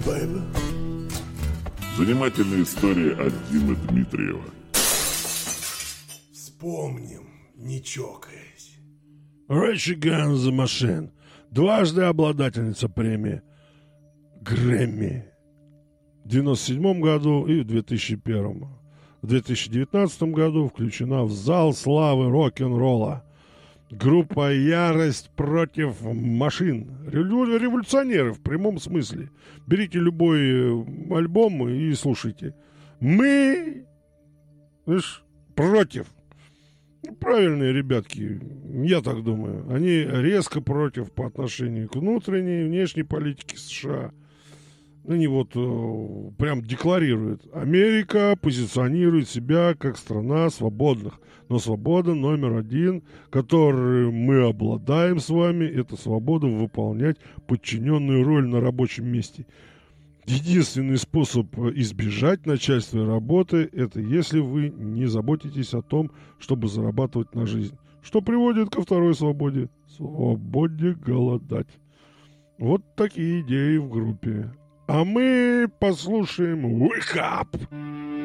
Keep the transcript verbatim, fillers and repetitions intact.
Занимательная история от Димы Дмитриева. Вспомним, не чокаясь. Rage Against the Machine. Дважды обладательница премии Грэмми. В девяносто седьмом году и в две тысячи первом. В две тысячи девятнадцатом году включена в зал славы рок-н-ролла. Группа «Ярость против машин». Револю- Революционеры в прямом смысле. Берите любой альбом и слушайте. Мы, знаешь, против. Правильные ребятки, я так думаю. Они резко против по отношению к внутренней и внешней политике США. Они вот э, прям декларируют. Америка позиционирует себя как страна свободных. Но свобода номер один, которой мы обладаем с вами, это свобода выполнять подчиненную роль на рабочем месте. Единственный способ избежать начальственной работы, это если вы не заботитесь о том, чтобы зарабатывать на жизнь. Что приводит ко второй свободе. Свободе голодать. Вот такие идеи в группе. А мы послушаем Wake Up!